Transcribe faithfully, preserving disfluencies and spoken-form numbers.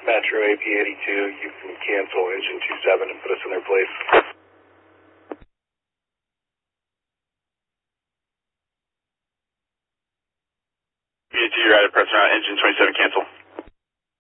Metro A P eighty-two, you can cancel engine two seven and put us in their place. B A T, you're at a press around engine twenty-seven, cancel.